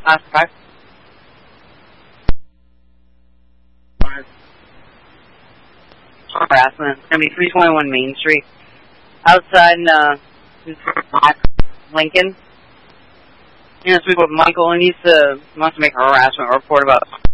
5. Harassment. It's going to be 321 Main Street. Outside Lincoln. You're going to speak with Michael. He wants to make a harassment report about